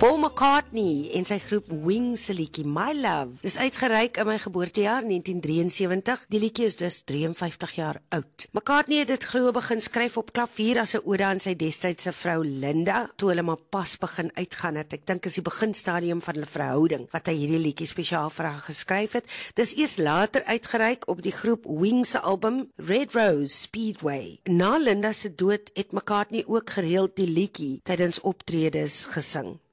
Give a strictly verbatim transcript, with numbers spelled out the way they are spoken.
Paul McCartney en sy groep Wings se liedjie My Love is uitgereik in my geboortejaar negentien drieënsewentig. Die liedjie is dus drieënvyftig jaar oud. McCartney het dit glo begin skryf op klavier as 'n ode aan sy destydse vrou Linda, toe hulle maar pas begin uitgaan het. Ek dink is die beginstadium van hulle verhouding wat hy hierdie liedjie spesiaal vir haar geskryf het. Dis eers later uitgereik op die groep Wings se album Red Rose Speedway. Na Linda se dood het McCartney ook gereeld die liedjie tydens optredes gesing.